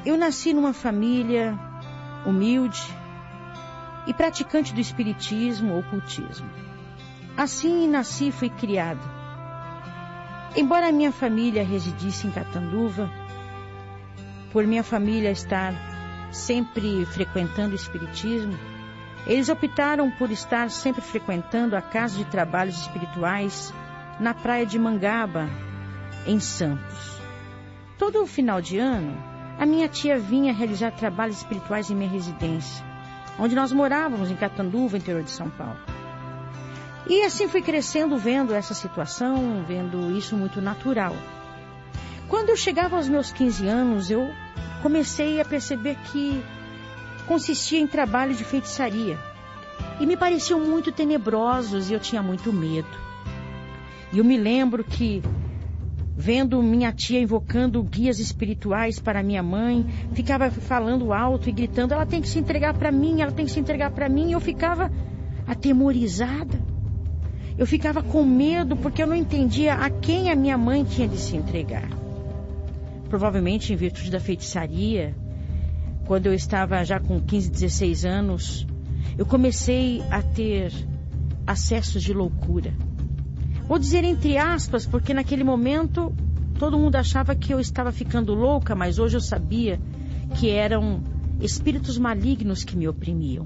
Eu nasci numa família humilde e praticante do espiritismo ou ocultismo. Assim nasci e fui criada. Embora a minha família residisse em Catanduva, por minha família estar sempre frequentando o espiritismo, eles optaram por estar sempre frequentando a casa de trabalhos espirituais na praia de Mangaba, em Santos. Todo o final de ano, a minha tia vinha realizar trabalhos espirituais em minha residência, onde nós morávamos em Catanduva, interior de São Paulo. E assim fui crescendo, vendo essa situação, vendo isso muito natural. Quando eu chegava aos meus 15 anos, eu comecei a perceber que consistia em trabalho de feitiçaria. E me pareciam muito tenebrosos e eu tinha muito medo. E eu me lembro que, vendo minha tia invocando guias espirituais para minha mãe, ficava falando alto e gritando, ela tem que se entregar para mim, ela tem que se entregar para mim. E eu ficava atemorizada. Eu ficava com medo porque eu não entendia a quem a minha mãe tinha de se entregar. Provavelmente em virtude da feitiçaria, quando eu estava já com 15, 16 anos, eu comecei a ter acessos de loucura. Vou dizer entre aspas, porque naquele momento todo mundo achava que eu estava ficando louca, mas hoje eu sabia que eram espíritos malignos que me oprimiam.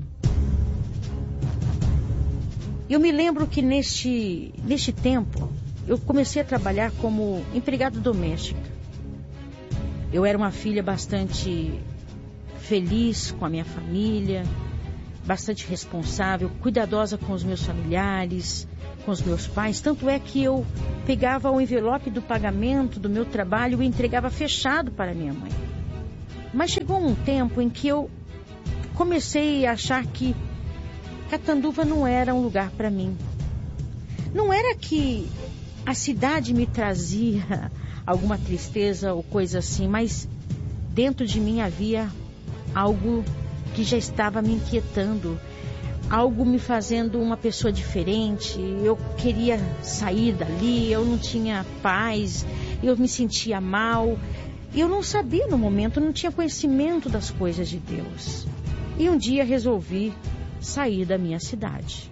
Eu me lembro que neste tempo eu comecei a trabalhar como empregada doméstica. Eu era uma filha bastante feliz com a minha família, bastante responsável, cuidadosa com os meus familiares, com os meus pais. Tanto é que eu pegava o envelope do pagamento do meu trabalho e entregava fechado para minha mãe. Mas chegou um tempo em que eu comecei a achar que Catanduva não era um lugar para mim. Não era que a cidade me trazia alguma tristeza ou coisa assim, mas dentro de mim havia algo que já estava me inquietando, algo me fazendo uma pessoa diferente. Eu queria sair dali, eu não tinha paz, eu me sentia mal. Eu não sabia no momento, não tinha conhecimento das coisas de Deus. E um dia resolvi sair da minha cidade.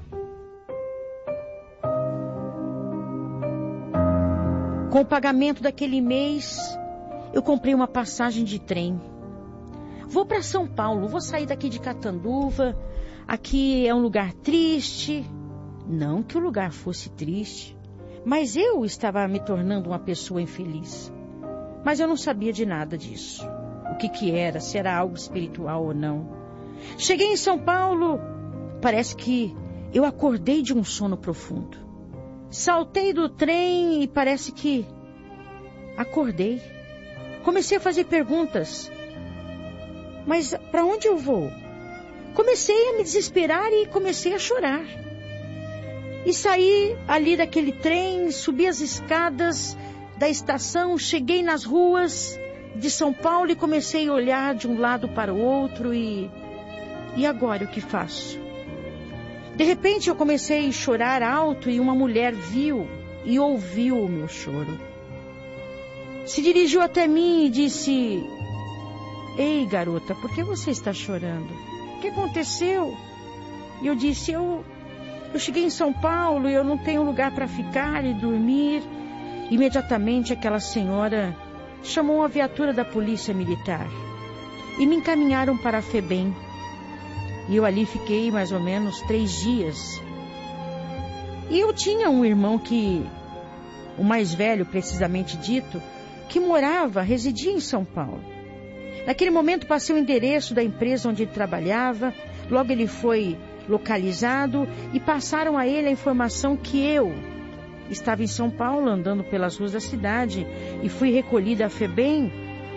Com o pagamento daquele mês, eu comprei uma passagem de trem. Vou para São Paulo, vou sair daqui de Catanduva. Aqui é um lugar triste. Não que o lugar fosse triste, mas eu estava me tornando uma pessoa infeliz. Mas eu não sabia de nada disso. O que era, se era algo espiritual ou não. Cheguei em São Paulo, parece que eu acordei de um sono profundo. Saltei do trem e parece que acordei. Comecei a fazer perguntas. Mas para onde eu vou? Comecei a me desesperar e comecei a chorar. E saí ali daquele trem, subi as escadas da estação, cheguei nas ruas de São Paulo e comecei a olhar de um lado para o outro e agora o que faço? De repente eu comecei a chorar alto e uma mulher viu e ouviu o meu choro. Se dirigiu até mim e disse: "Ei, garota, por que você está chorando? O que aconteceu?" E eu disse: eu cheguei em São Paulo e eu não tenho lugar para ficar e dormir. Imediatamente aquela senhora chamou uma viatura da polícia militar e me encaminharam para a FEBEM. E eu ali fiquei mais ou menos 3 dias. E eu tinha um irmão o mais velho, precisamente dito, que residia em São Paulo. Naquele momento passei o endereço da empresa onde ele trabalhava, logo ele foi localizado e passaram a ele a informação que eu estava em São Paulo, andando pelas ruas da cidade, e fui recolhida à FEBEM.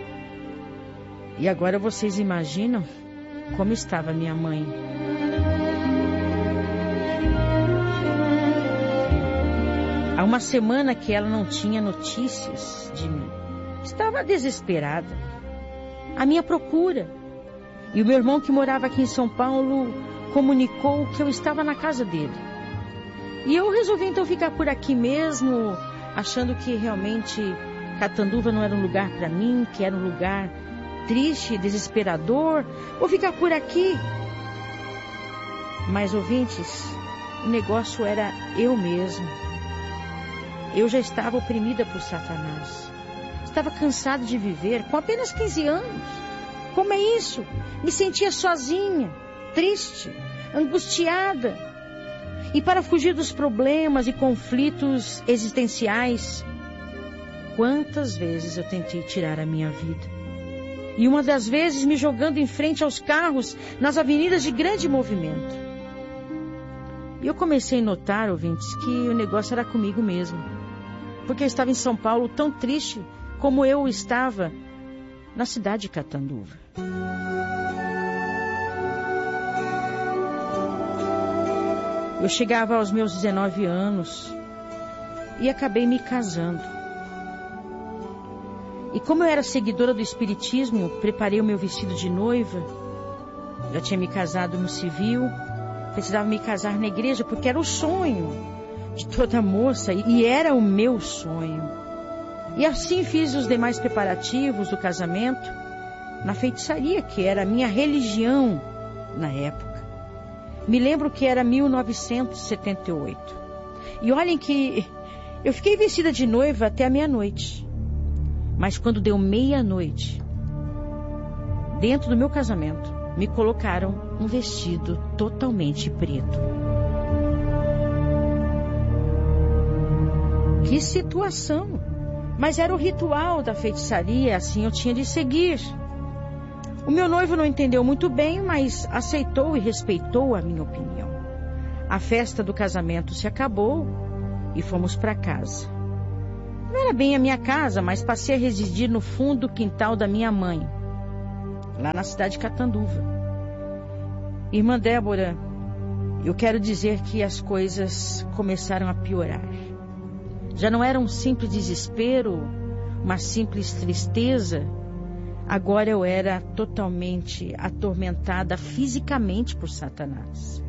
E agora vocês imaginam como estava minha mãe. Há uma semana que ela não tinha notícias de mim. Estava desesperada, à minha procura. E o meu irmão, que morava aqui em São Paulo, comunicou que eu estava na casa dele. E eu resolvi então ficar por aqui mesmo, achando que realmente Catanduva não era um lugar para mim, que era um lugar triste, desesperador, vou ficar por aqui. Mas, ouvintes, o negócio era eu mesmo. Eu já estava oprimida por Satanás. Estava cansada de viver com apenas 15 anos. Como é isso? Me sentia sozinha, triste, angustiada. E para fugir dos problemas e conflitos existenciais, quantas vezes eu tentei tirar a minha vida. E uma das vezes me jogando em frente aos carros nas avenidas de grande movimento. E eu comecei a notar, ouvintes, que o negócio era comigo mesmo. Porque eu estava em São Paulo tão triste como eu estava na cidade de Catanduva. Eu chegava aos meus 19 anos e acabei me casando. E como eu era seguidora do Espiritismo, preparei o meu vestido de noiva. Já tinha me casado no civil, precisava me casar na igreja porque era o sonho de toda moça e era o meu sonho. E assim fiz os demais preparativos do casamento na feitiçaria, que era a minha religião na época. Me lembro que era 1978. E olhem que eu fiquei vestida de noiva até a meia-noite. Mas quando deu meia-noite, dentro do meu casamento, me colocaram um vestido totalmente preto. Que situação! Mas era o ritual da feitiçaria, assim eu tinha de seguir. O meu noivo não entendeu muito bem, mas aceitou e respeitou a minha opinião. A festa do casamento se acabou e fomos para casa. Não era bem a minha casa, mas passei a residir no fundo do quintal da minha mãe, lá na cidade de Catanduva. Irmã Débora, eu quero dizer que as coisas começaram a piorar. Já não era um simples desespero, uma simples tristeza. Agora eu era totalmente atormentada fisicamente por Satanás.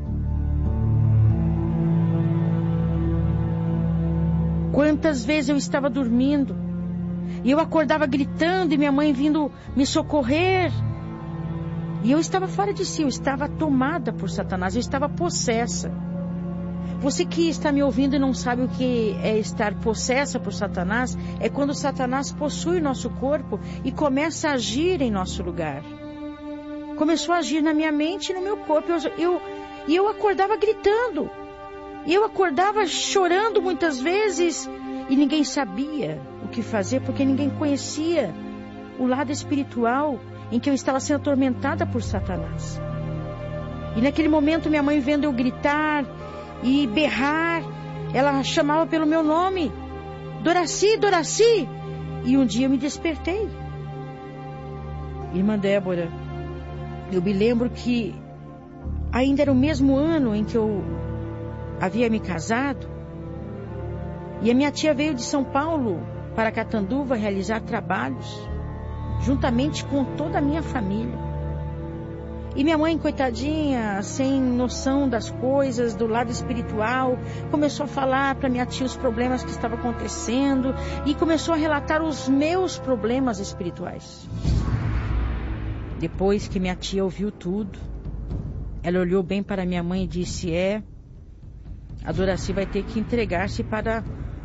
Quantas vezes eu estava dormindo e eu acordava gritando e minha mãe vindo me socorrer. E eu estava fora de si, eu estava tomada por Satanás, eu estava possessa. Você que está me ouvindo e não sabe o que é estar possessa por Satanás, é quando Satanás possui o nosso corpo e começa a agir em nosso lugar. Começou a agir na minha mente e no meu corpo. E eu acordava gritando. E eu acordava chorando muitas vezes. E ninguém sabia o que fazer, porque ninguém conhecia o lado espiritual em que eu estava sendo atormentada por Satanás. E naquele momento minha mãe vendo eu gritar e berrar, ela chamava pelo meu nome, Doraci, Doraci. E um dia eu me despertei. Irmã Débora, eu me lembro que ainda era o mesmo ano em que eu havia me casado, e a minha tia veio de São Paulo para Catanduva realizar trabalhos, juntamente com toda a minha família. E minha mãe, coitadinha, sem noção das coisas, do lado espiritual, começou a falar para minha tia os problemas que estavam acontecendo e começou a relatar os meus problemas espirituais. Depois que minha tia ouviu tudo, ela olhou bem para minha mãe e disse: a Doraci vai ter que entregar-se para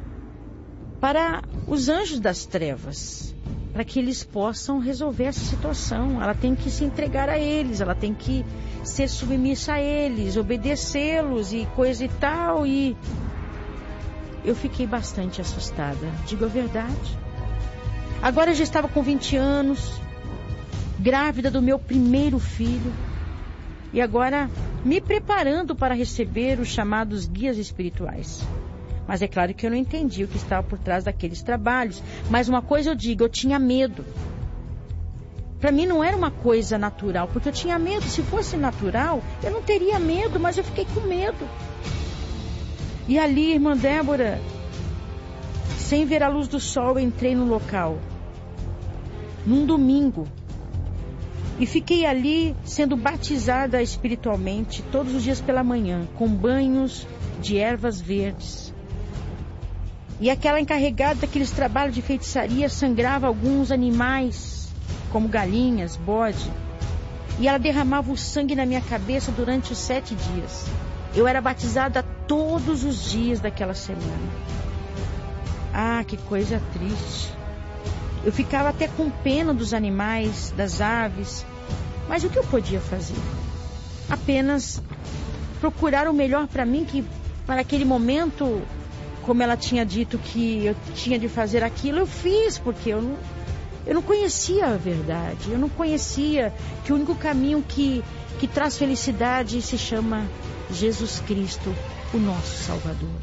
os anjos das trevas, para que eles possam resolver essa situação. Ela tem que se entregar a eles, ela tem que ser submissa a eles, obedecê-los e coisa e tal. E eu fiquei bastante assustada, digo a verdade. Agora eu já estava com 20 anos, grávida do meu primeiro filho, e agora me preparando para receber os chamados guias espirituais. Mas é claro que eu não entendi o que estava por trás daqueles trabalhos. Mas uma coisa eu digo, eu tinha medo. Para mim não era uma coisa natural, porque eu tinha medo. Se fosse natural, eu não teria medo, mas eu fiquei com medo. E ali, irmã Débora, sem ver a luz do sol, eu entrei no local, num domingo. E fiquei ali sendo batizada espiritualmente todos os dias pela manhã, com banhos de ervas verdes. E aquela encarregada daqueles trabalhos de feitiçaria sangrava alguns animais como galinhas, bode. E ela derramava o sangue na minha cabeça durante os 7 dias. Eu era batizada todos os dias daquela semana. Ah, que coisa triste. Eu ficava até com pena dos animais, das aves. Mas o que eu podia fazer? Apenas procurar o melhor para mim, que para aquele momento, como ela tinha dito que eu tinha de fazer aquilo, eu fiz, porque eu não conhecia a verdade. Eu não conhecia que o único caminho que traz felicidade se chama Jesus Cristo, o nosso Salvador.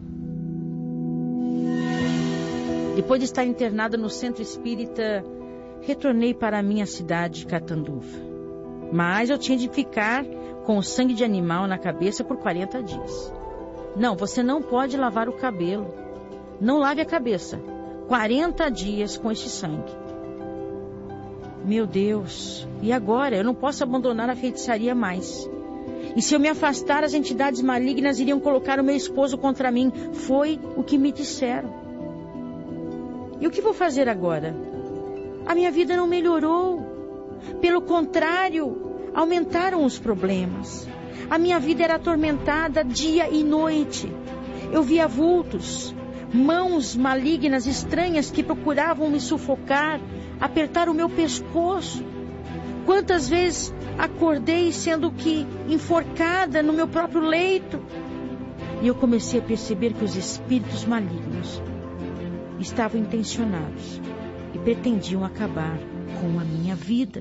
Depois de estar internada no centro espírita, retornei para a minha cidade de Catanduva. Mas eu tinha de ficar com o sangue de animal na cabeça por 40 dias. Não, você não pode lavar o cabelo. Não lave a cabeça. 40 dias com este sangue. Meu Deus, e agora? Eu não posso abandonar a feitiçaria mais. E se eu me afastar, as entidades malignas iriam colocar o meu esposo contra mim. Foi o que me disseram. E o que vou fazer agora? A minha vida não melhorou. Pelo contrário, aumentaram os problemas. A minha vida era atormentada dia e noite. Eu via vultos, mãos malignas, estranhas, que procuravam me sufocar, apertar o meu pescoço. Quantas vezes acordei sendo que enforcada no meu próprio leito. E eu comecei a perceber que os espíritos malignos estavam intencionados e pretendiam acabar com a minha vida.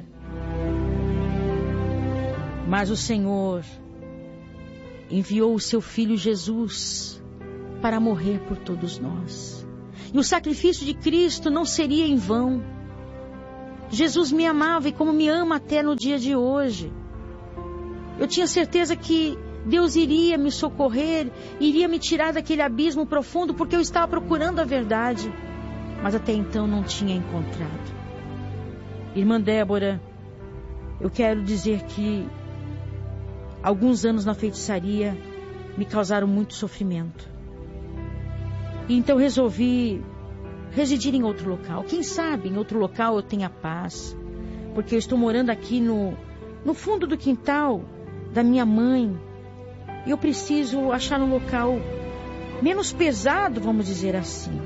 Mas o Senhor enviou o seu Filho Jesus para morrer por todos nós. E o sacrifício de Cristo não seria em vão. Jesus me amava e como me ama até no dia de hoje. Eu tinha certeza que Deus iria me socorrer, iria me tirar daquele abismo profundo, porque eu estava procurando a verdade, mas até então não tinha encontrado. Irmã Débora, eu quero dizer que alguns anos na feitiçaria me causaram muito sofrimento. E então resolvi residir em outro local. Quem sabe em outro local eu tenha paz, porque eu estou morando aqui no fundo do quintal da minha mãe. E eu preciso achar um local menos pesado, vamos dizer assim.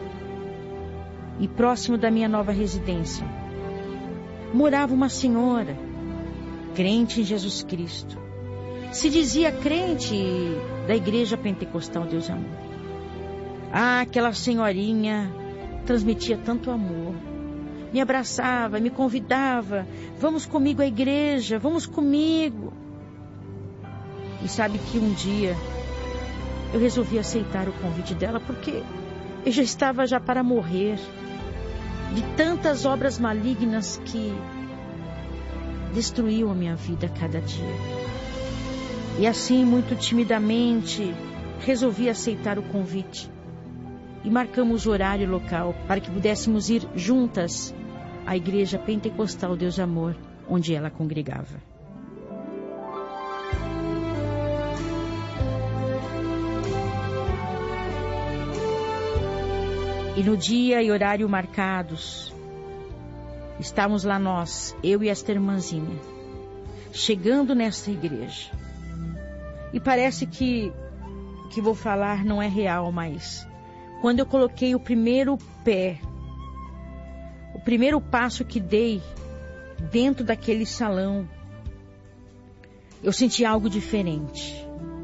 E próximo da minha nova residência morava uma senhora, crente em Jesus Cristo. Se dizia crente da Igreja Pentecostal Deus Amor. Ah, aquela senhorinha transmitia tanto amor. Me abraçava, me convidava. Vamos comigo à igreja, vamos comigo. E sabe que um dia eu resolvi aceitar o convite dela, porque eu já estava para morrer de tantas obras malignas que destruíam a minha vida a cada dia. E assim, muito timidamente, resolvi aceitar o convite. E marcamos o horário e local para que pudéssemos ir juntas à Igreja Pentecostal Deus Amor, onde ela congregava. E no dia e horário marcados, estávamos lá nós, eu e esta irmãzinha, chegando nessa igreja. E parece que vou falar não é real, mas quando eu coloquei o primeiro pé, o primeiro passo que dei dentro daquele salão, eu senti algo diferente.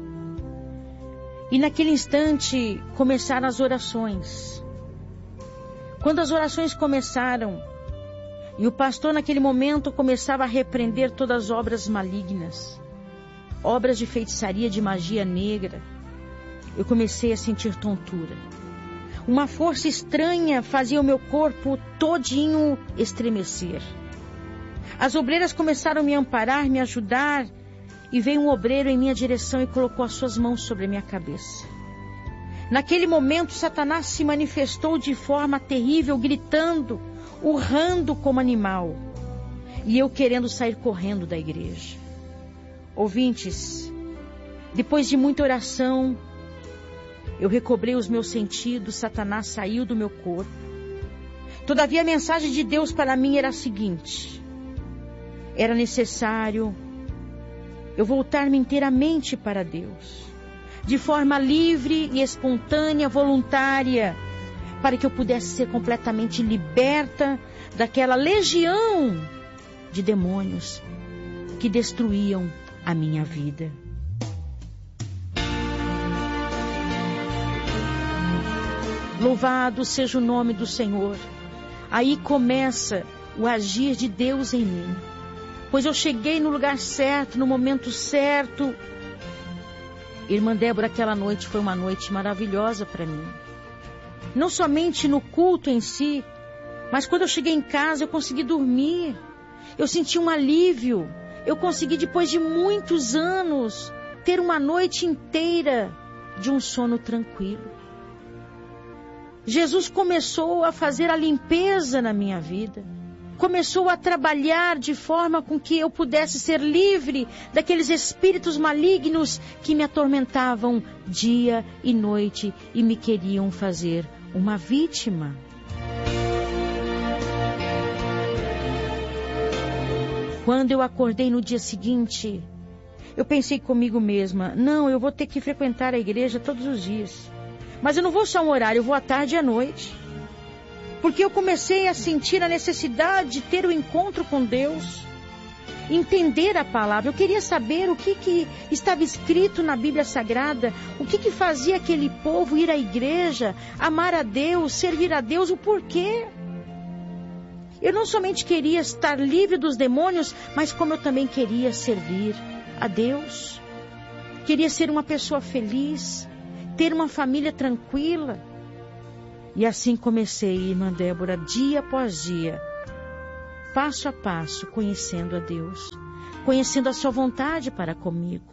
E naquele instante começaram as orações. Quando as orações começaram, e o pastor naquele momento começava a repreender todas as obras malignas, obras de feitiçaria, de magia negra, eu comecei a sentir tontura. Uma força estranha fazia o meu corpo todinho estremecer. As obreiras começaram a me amparar, me ajudar, e veio um obreiro em minha direção e colocou as suas mãos sobre a minha cabeça. Naquele momento, Satanás se manifestou de forma terrível, gritando, urrando como animal, e eu querendo sair correndo da igreja. Ouvintes, depois de muita oração, eu recobrei os meus sentidos, Satanás saiu do meu corpo. Todavia, a mensagem de Deus para mim era a seguinte: era necessário eu voltar-me inteiramente para Deus, de forma livre e espontânea, voluntária, para que eu pudesse ser completamente liberta daquela legião de demônios que destruíam a minha vida. Louvado seja o nome do Senhor. Aí começa o agir de Deus em mim, pois eu cheguei no lugar certo, no momento certo. Irmã Débora, aquela noite foi uma noite maravilhosa para mim. Não somente no culto em si, mas quando eu cheguei em casa eu consegui dormir. Eu senti um alívio. Eu consegui, depois de muitos anos, ter uma noite inteira de um sono tranquilo. Jesus começou a fazer a limpeza na minha vida. Começou a trabalhar de forma com que eu pudesse ser livre daqueles espíritos malignos que me atormentavam dia e noite e me queriam fazer uma vítima. Quando eu acordei no dia seguinte, eu pensei comigo mesma: não, eu vou ter que frequentar a igreja todos os dias. Mas eu não vou só um horário, eu vou à tarde e à noite. Porque eu comecei a sentir a necessidade de ter o encontro com Deus, entender a palavra. Eu queria saber o que estava escrito na Bíblia Sagrada, o que fazia aquele povo ir à igreja, amar a Deus, servir a Deus, o porquê. Eu não somente queria estar livre dos demônios, mas como eu também queria servir a Deus. Queria ser uma pessoa feliz, ter uma família tranquila. E assim comecei, irmã Débora, dia após dia, passo a passo, conhecendo a Deus, conhecendo a sua vontade para comigo.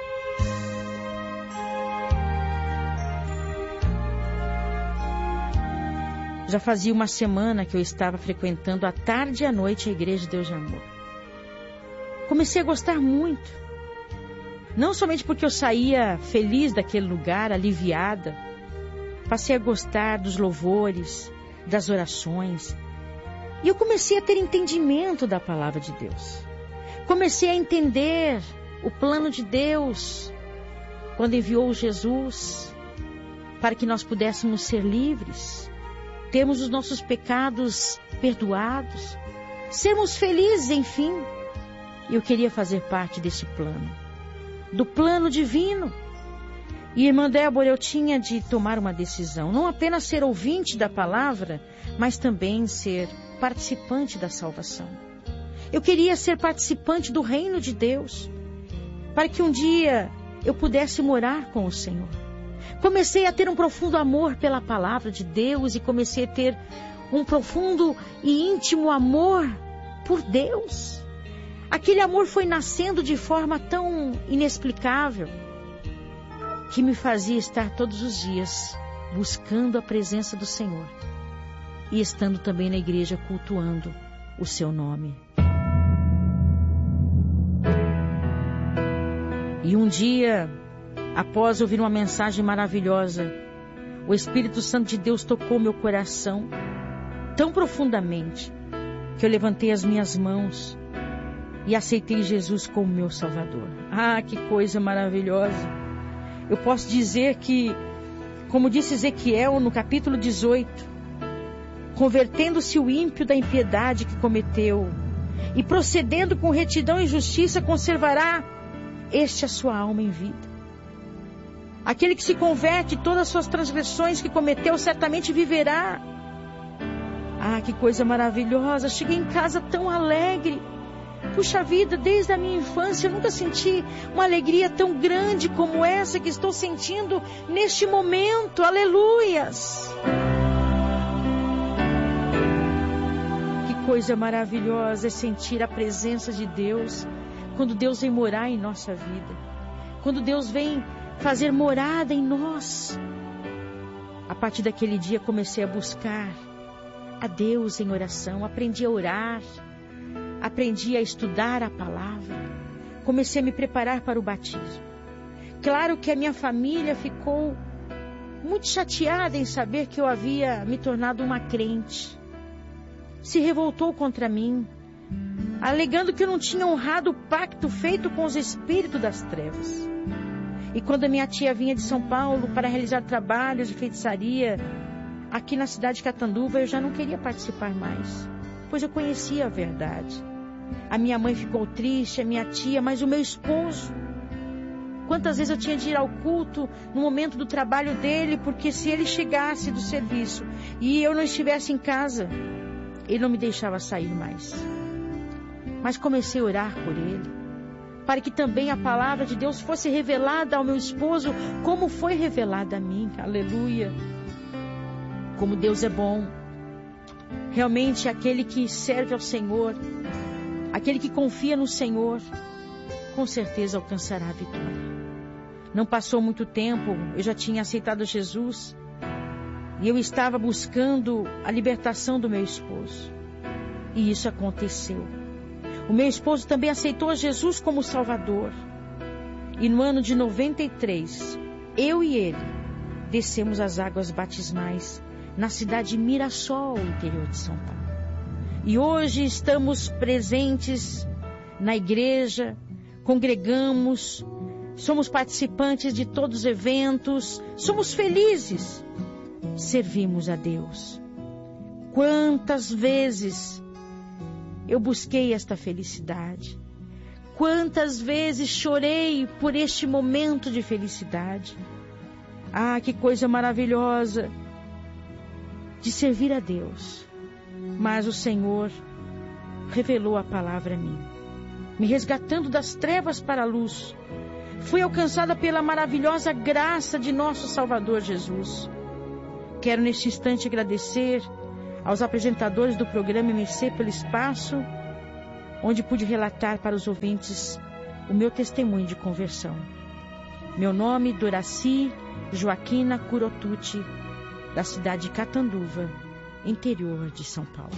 Já fazia uma semana que eu estava frequentando à tarde e à noite a Igreja de Deus de Amor. Comecei a gostar muito. Não somente porque eu saía feliz daquele lugar, aliviada. Passei a gostar dos louvores, das orações. E eu comecei a ter entendimento da palavra de Deus. Comecei a entender o plano de Deus quando enviou Jesus para que nós pudéssemos ser livres, termos os nossos pecados perdoados, sermos felizes, enfim. Eu queria fazer parte desse plano, do plano divino. E, irmã Débora, eu tinha de tomar uma decisão, não apenas ser ouvinte da palavra, mas também ser participante da salvação. Eu queria ser participante do reino de Deus, para que um dia eu pudesse morar com o Senhor. Comecei a ter um profundo amor pela palavra de Deus e comecei a ter um profundo e íntimo amor por Deus. Aquele amor foi nascendo de forma tão inexplicável que me fazia estar todos os dias buscando a presença do Senhor e estando também na igreja cultuando o seu nome. E um dia, após ouvir uma mensagem maravilhosa, o Espírito Santo de Deus tocou meu coração tão profundamente que eu levantei as minhas mãos e aceitei Jesus como meu Salvador. Ah, que coisa maravilhosa! Eu posso dizer que, como disse Ezequiel no capítulo 18, convertendo-se o ímpio da impiedade que cometeu e procedendo com retidão e justiça, conservará este a sua alma em vida. Aquele que se converte de todas as suas transgressões que cometeu, certamente viverá. Ah, que coisa maravilhosa! Cheguei em casa tão alegre. Puxa vida, desde a minha infância eu nunca senti uma alegria tão grande como essa que estou sentindo neste momento. Aleluias! Que coisa maravilhosa é sentir a presença de Deus quando Deus vem morar em nossa vida, quando Deus vem fazer morada em nós. A partir daquele dia comecei a buscar a Deus em oração, aprendi a orar, aprendi a estudar a palavra, comecei a me preparar para o batismo. Claro que a minha família ficou muito chateada em saber que eu havia me tornado uma crente. se revoltou contra mim, alegando que eu não tinha honrado o pacto feito com os espíritos das trevas. E quando a minha tia vinha de São Paulo para realizar trabalhos de feitiçaria aqui na cidade de Catanduva, eu já não queria participar mais, pois eu conhecia a verdade. A minha mãe ficou triste, a minha tia, mas o meu esposo... Quantas vezes eu tinha de ir ao culto no momento do trabalho dele, porque se ele chegasse do serviço e eu não estivesse em casa, ele não me deixava sair mais. Mas comecei a orar por ele, para que também a palavra de Deus fosse revelada ao meu esposo, como foi revelada a mim. Aleluia! Como Deus é bom. Realmente aquele que serve ao Senhor, aquele que confia no Senhor, com certeza alcançará a vitória. Não passou muito tempo, eu já tinha aceitado Jesus e eu estava buscando a libertação do meu esposo. E isso aconteceu. O meu esposo também aceitou Jesus como Salvador. E no ano de 93, eu e ele descemos as águas batismais na cidade de Mirassol, interior de São Paulo. E hoje estamos presentes na igreja, congregamos, somos participantes de todos os eventos, somos felizes, servimos a Deus. Quantas vezes eu busquei esta felicidade, quantas vezes chorei por este momento de felicidade. Ah, que coisa maravilhosa de servir a Deus. Mas o Senhor revelou a palavra a mim, me resgatando das trevas para a luz. Fui alcançada pela maravilhosa graça de nosso Salvador Jesus. Quero neste instante agradecer aos apresentadores do programa MC pelo espaço, onde pude relatar para os ouvintes o meu testemunho de conversão. Meu nome, Doraci Joaquina Curotucci, da cidade de Catanduva, interior de São Paulo.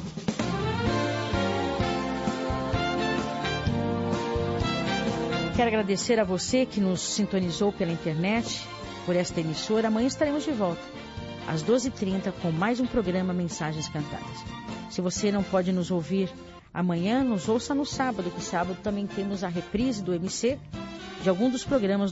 Quero agradecer a você que nos sintonizou pela internet, por esta emissora. Amanhã estaremos de volta, às 12h30, com mais um programa Mensagens Cantadas. Se você não pode nos ouvir amanhã, nos ouça no sábado, que sábado também temos a reprise do MC de algum dos programas